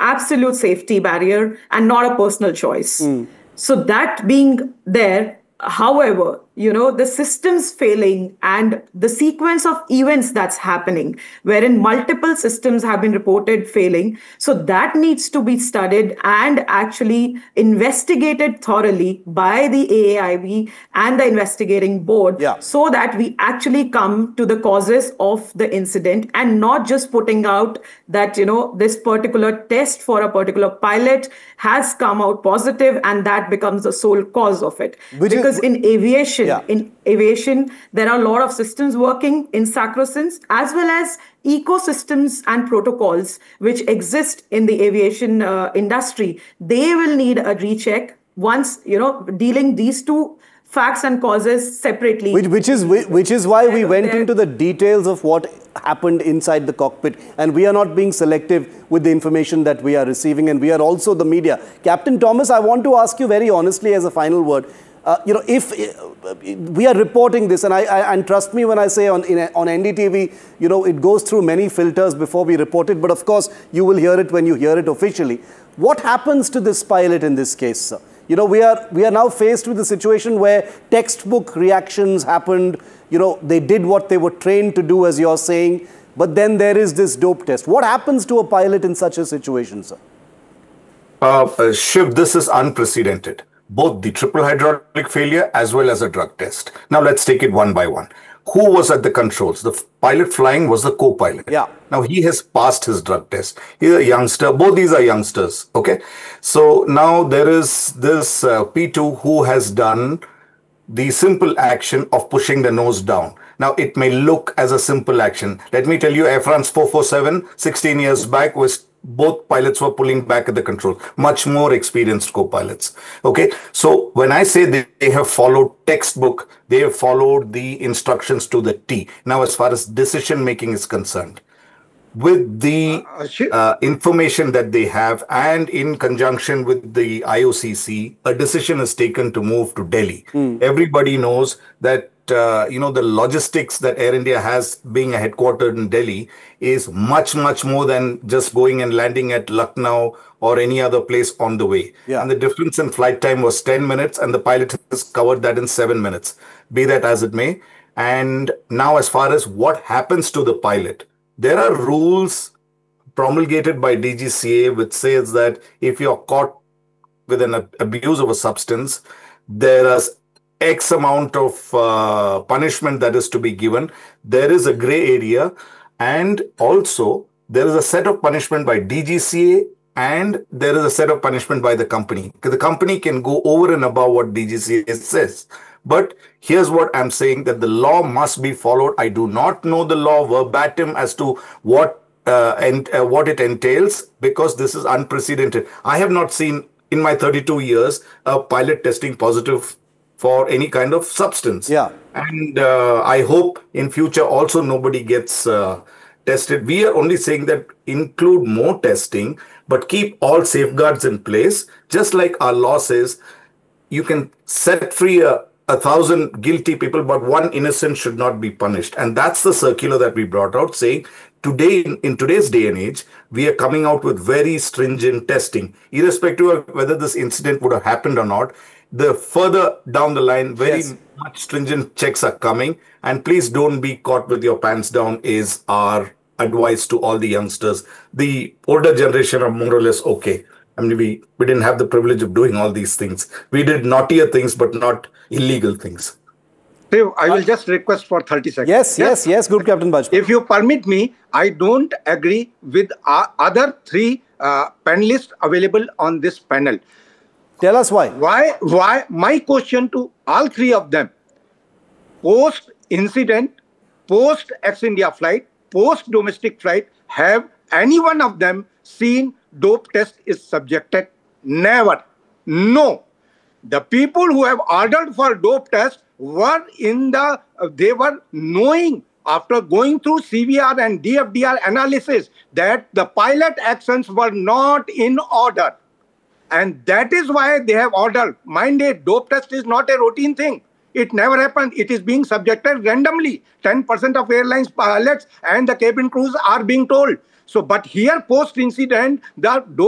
absolute safety barrier and not a personal choice. So that being there, however, the systems failing and the sequence of events that's happening, wherein multiple systems have been reported failing. So that needs to be studied and actually investigated thoroughly by the AAIB and the investigating board, Yeah. so that we actually come to the causes of the incident and not just putting out that, this particular test for a particular pilot has come out positive and that becomes the sole cause of it. Because in aviation, there are a lot of systems working in sacrosanct, as well as ecosystems and protocols which exist in the aviation industry. They will need a recheck once, dealing these two facts and causes separately. Which is why we went into the details of what happened inside the cockpit, and we are not being selective with the information that we are receiving, and we are also the media. Captain Thomas, I want to ask you very honestly as a final word. If we are reporting this, and trust me when I say on NDTV, it goes through many filters before we report it, but of course you will hear it when you hear it officially. What happens to this pilot in this case, sir? We are now faced with a situation where textbook reactions happened. They did what they were trained to do, as you're saying, but then there is this dope test. What happens to a pilot in such a situation, sir? Shiv, this is unprecedented. Both the triple hydraulic failure as well as a drug test. Now let's take it one by one. Who was at the controls? The pilot flying was the co-pilot. Yeah. Now he has passed his drug test. He's a youngster. Both these are youngsters. Okay. So now there is this P2 who has done the simple action of pushing the nose down. Now it may look as a simple action. Let me tell you, Air France 447, 16 years back, was both pilots were pulling back at the control, much more experienced co-pilots. Okay, so when I say they have followed textbook, they have followed the instructions to the T. Now, as far as decision making is concerned, with the information that they have, and in conjunction with the IOCC, a decision is taken to move to Delhi. Everybody knows that the logistics that Air India has, being headquartered in Delhi, is much, much more than just going and landing at Lucknow or any other place on the way. Yeah. And the difference in flight time was 10 minutes, and the pilot has covered that in 7 minutes. Be that as it may. And now, as far as what happens to the pilot, there are rules promulgated by DGCA which says that if you're caught with an abuse of a substance, there is X amount of punishment that is to be given. There is a gray area, and also there is a set of punishment by DGCA, and there is a set of punishment by the company. Because the company can go over and above what DGCA says. But here's what I'm saying, that the law must be followed. I do not know the law verbatim as to what it entails, because this is unprecedented. I have not seen in my 32 years a pilot testing positive for any kind of substance. Yeah. And I hope in future also nobody gets tested. We are only saying that include more testing, but keep all safeguards in place. Just like our law says, you can set free 1,000 guilty people, but one innocent should not be punished. And that's the circular that we brought out, saying today, in today's day and age, we are coming out with very stringent testing, irrespective of whether this incident would have happened or not. The further down the line, very much stringent checks are coming. And please don't be caught with your pants down is our advice to all the youngsters. The older generation are more or less okay. I mean, we didn't have the privilege of doing all these things. We did naughtier things, but not illegal things. So I will just request for 30 seconds. Yes, Group Captain Bajpayee. If you permit me, I don't agree with other three panelists available on this panel. Tell us why. Why? My question to all three of them: post-incident, post-ex-India flight, post-domestic flight, have any one of them seen dope test is subjected? Never. No. The people who have ordered for dope test were they were knowing after going through CVR and DFDR analysis that the pilot actions were not in order. And that is why they have ordered. Mind it, dope test is not a routine thing. It never happened. It is being subjected randomly. 10% of airlines pilots and the cabin crews are being told. So, but here post-incident, the